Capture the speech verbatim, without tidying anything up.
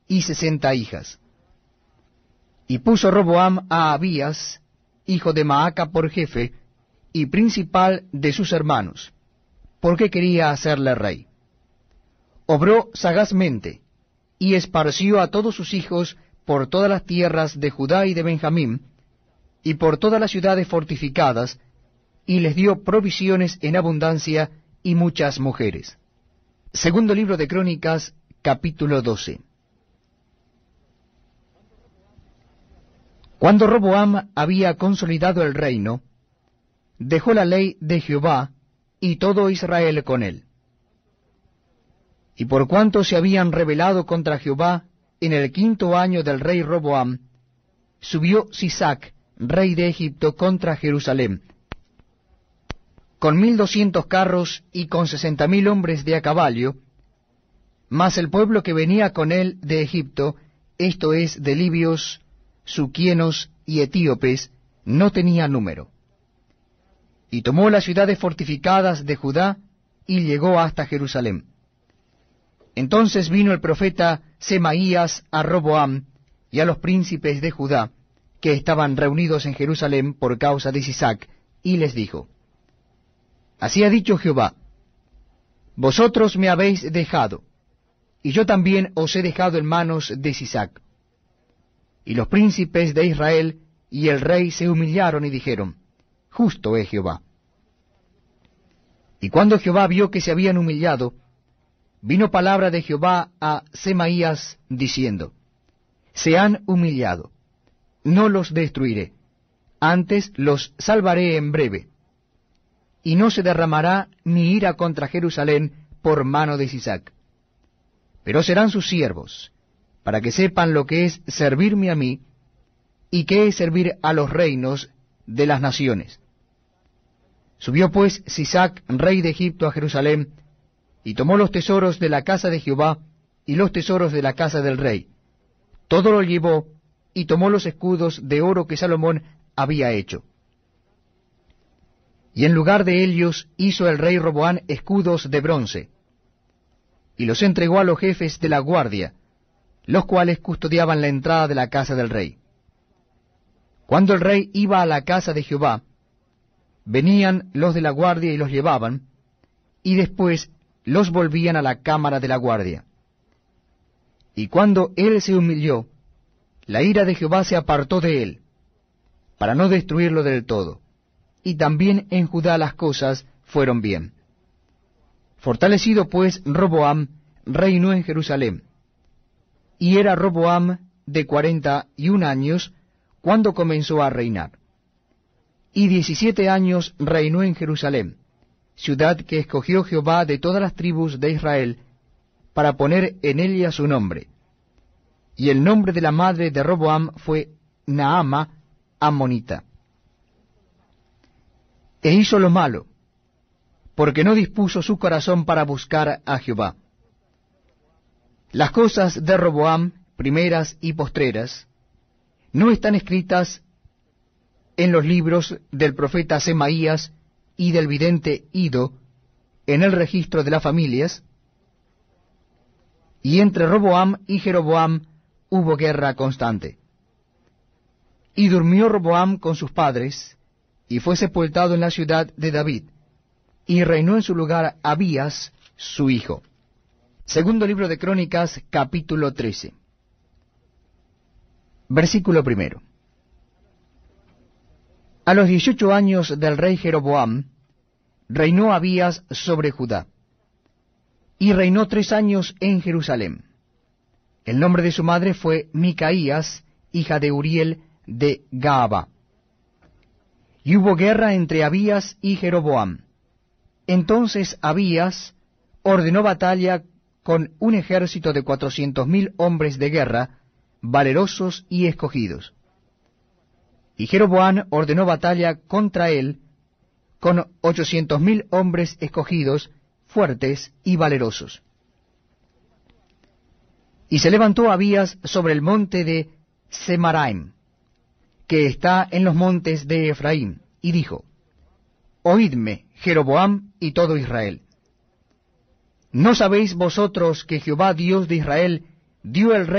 y sesenta hijas. Y puso Roboam a Abías, hijo de Maaca, por jefe y principal de sus hermanos, porque quería hacerle rey. Obró sagazmente, y esparció a todos sus hijos por todas las tierras de Judá y de Benjamín, y por todas las ciudades fortificadas, y les dio provisiones en abundancia y muchas mujeres. Segundo libro de Crónicas, capítulo doce. Cuando Roboam había consolidado el reino, dejó la ley de Jehová, y todo Israel con él. Y por cuanto se habían rebelado contra Jehová en el quinto año del rey Roboam, subió Sisac, rey de Egipto, contra Jerusalén, con mil doscientos carros y con sesenta mil hombres de a caballo, mas el pueblo que venía con él de Egipto, esto es, de libios, suquienos y etíopes, no tenía número. Y tomó las ciudades fortificadas de Judá, y llegó hasta Jerusalén. Entonces vino el profeta Semaías a Roboam y a los príncipes de Judá, que estaban reunidos en Jerusalén por causa de Sisac, y les dijo: Así ha dicho Jehová: Vosotros me habéis dejado, y yo también os he dejado en manos de Sisac. Y los príncipes de Israel y el rey se humillaron y dijeron: Justo es Jehová. Y cuando Jehová vio que se habían humillado, vino palabra de Jehová a Semaías, diciendo: Se han humillado, no los destruiré, antes los salvaré en breve, y no se derramará mi ira contra Jerusalén por mano de Sisac. Pero serán sus siervos, para que sepan lo que es servirme a mí, y qué es servir a los reinos de las naciones. Subió pues Sisac, rey de Egipto, a Jerusalén, y tomó los tesoros de la casa de Jehová, y los tesoros de la casa del rey. Todo lo llevó, y tomó los escudos de oro que Salomón había hecho. Y en lugar de ellos hizo el rey Roboam escudos de bronce, y los entregó a los jefes de la guardia, los cuales custodiaban la entrada de la casa del rey. Cuando el rey iba a la casa de Jehová, venían los de la guardia y los llevaban, y después los volvían a la cámara de la guardia. Y cuando él se humilló, la ira de Jehová se apartó de él, para no destruirlo del todo. Y también en Judá las cosas fueron bien. Fortalecido pues Roboam, reinó en Jerusalén. Y era Roboam de cuarenta y un años cuando comenzó a reinar. Y diecisiete años reinó en Jerusalén, ciudad que escogió Jehová de todas las tribus de Israel, para poner en ella su nombre. Y el nombre de la madre de Roboam fue Naama, ammonita. E hizo lo malo, porque no dispuso su corazón para buscar a Jehová. Las cosas de Roboam, primeras y postreras, no están escritas en los libros del profeta Semaías y del vidente Ido, en el registro de las familias. Y entre Roboam y Jeroboam hubo guerra constante. Y durmió Roboam con sus padres, y fue sepultado en la ciudad de David, y reinó en su lugar Abías, su hijo. Segundo libro de Crónicas, capítulo trece. Versículo primero. A los dieciocho años del rey Jeroboam, reinó Abías sobre Judá, y reinó tres años en Jerusalén. El nombre de su madre fue Micaías, hija de Uriel de Gaaba. Y hubo guerra entre Abías y Jeroboam. Entonces Abías ordenó batalla con un ejército de cuatrocientos mil hombres de guerra, valerosos y escogidos. Y Jeroboam ordenó batalla contra él con ochocientos mil hombres escogidos, fuertes y valerosos. Y se levantó Abías sobre el monte de Semaraim, que está en los montes de Efraín, y dijo: Oídme, Jeroboam y todo Israel. ¿No sabéis vosotros que Jehová Dios de Israel dio el